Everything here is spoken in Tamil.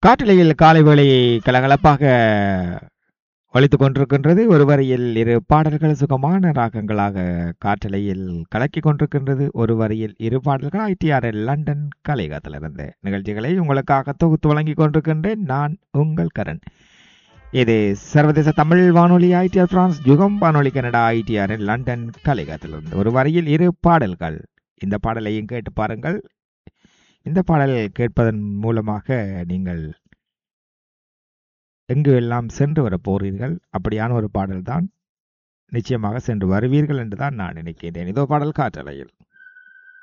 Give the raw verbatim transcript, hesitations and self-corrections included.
காற்றலையில் காலை வேளை கலகலப்பாக ஒலித்துக் கொண்டிருக்கின்றது. ஒரு வரியில் இரு பாடல்கள் சுகமான ராகங்களாக காற்றலையில் கலக்கிக் கொண்டிருக்கின்றது. ஒரு வரியில் இரு பாடல்கள் ஐடிஆர்எல் லண்டன் கலையகத்திலிருந்து நிகழ்ச்சிகளை உங்களுக்காக தொகுத்து வழங்கிக் கொண்டிருக்கின்றேன். நான் உங்கள் கரண். இது சர்வதேச தமிழ் வானொலி ஐடிஆர் பிரான்ஸ், யுகம் வானொலி கனடா ஐடிஆர்எல் லண்டன் கலையகத்திலிருந்து ஒரு வரியில் இரு பாடல்கள். இந்த பாடலையும் கேட்டு பாருங்கள். இந்த பாடல் கேட்பதன் மூலமாக நீங்கள் எங்கு எல்லாம் சென்று வர போறீர்கள், அப்படியான ஒரு பாடல் தான். நிச்சயமாக சென்று வருவீர்கள் என்றுதான் நான் நினைக்கிறேன். இதோ பாடல் காற்றலையில்.